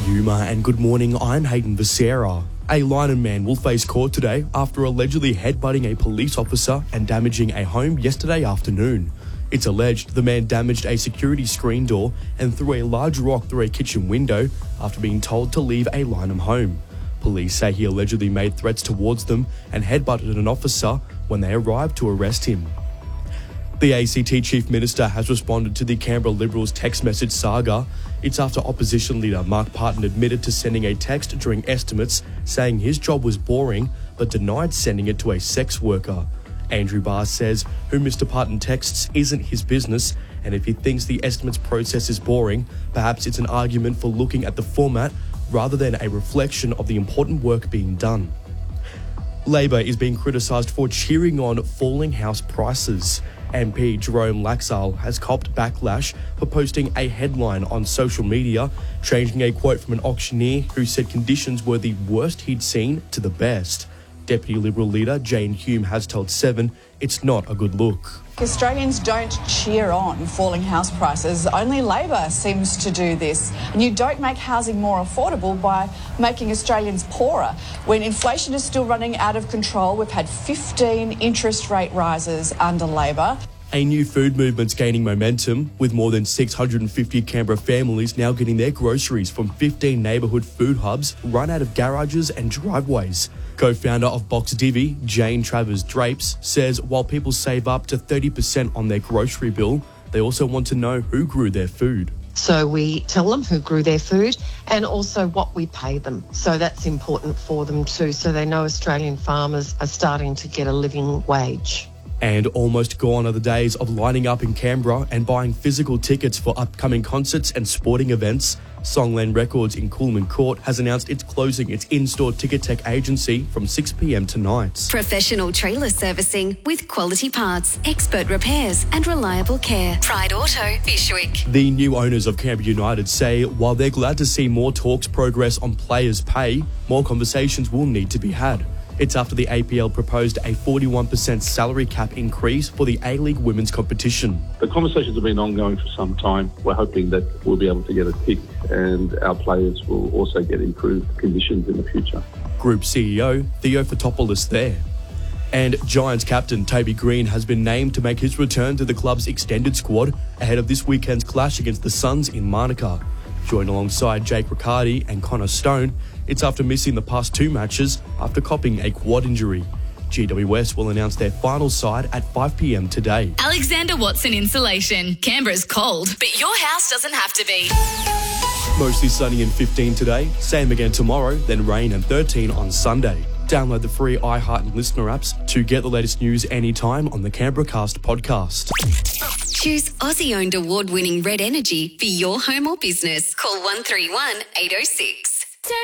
Yuma and good morning, I'm Hayden Becerra. A Lynon man will face court today after allegedly headbutting a police officer and damaging a home yesterday afternoon. It's alleged the man damaged a security screen door and threw a large rock through a kitchen window after being told to leave a Lynon home. Police say he allegedly made threats towards them and headbutted an officer when they arrived to arrest him. The ACT Chief Minister has responded to the Canberra Liberals text message saga. It's after opposition leader Mark Parton admitted to sending a text during estimates saying his job was boring but denied sending it to a sex worker. Andrew Barr says who Mr Parton texts isn't his business, and if he thinks the estimates process is boring, perhaps it's an argument for looking at the format rather than a reflection of the important work being done. Labor is being criticised for cheering on falling house prices. MP Jerome Laxale has copped backlash for posting a headline on social media, changing a quote from an auctioneer who said conditions were the worst he'd seen to the best. Deputy Liberal leader Jane Hume has told Seven it's not a good look. Australians don't cheer on falling house prices. Only Labor seems to do this. And you don't make housing more affordable by making Australians poorer. When inflation is still running out of control, we've had 15 interest rate rises under Labor. A new food movement's gaining momentum, with more than 650 Canberra families now getting their groceries from 15 neighbourhood food hubs run out of garages and driveways. Co-founder of Box Divvy, Jane Travers Drapes, says while people save up to 30% on their grocery bill, they also want to know who grew their food. So we tell them who grew their food and also what we pay them. So that's important for them too, so they know Australian farmers are starting to get a living wage. And almost gone are the days of lining up in Canberra and buying physical tickets for upcoming concerts and sporting events. Songland Records in Coolman Court has announced it's closing its in-store ticket tech agency from 6 p.m. tonight. Professional trailer servicing with quality parts, expert repairs and reliable care. Pride Auto, Bishwick. The new owners of Canberra United say while they're glad to see more talks progress on players' pay, more conversations will need to be had. It's after the APL proposed a 41% salary cap increase for the A-League women's competition. The conversations have been ongoing for some time. We're hoping that we'll be able to get a tick and our players will also get improved conditions in the future. Group CEO Theo Fotopoulos there. And Giants captain Toby Green has been named to make his return to the club's extended squad ahead of this weekend's clash against the Suns in Monaco. Joined alongside Jake Riccardi and Connor Stone, it's after missing the past 2 matches after copping a quad injury. GWS will announce their final side at 5 p.m. today. Alexander Watson Insulation. Canberra's cold, but your house doesn't have to be. Mostly sunny and 15 today, same again tomorrow, then rain and 13 on Sunday. Download the free iHeart and Listener apps to get the latest news anytime on the Canberra Cast podcast. Choose Aussie-owned award-winning Red Energy for your home or business. Call 131 806.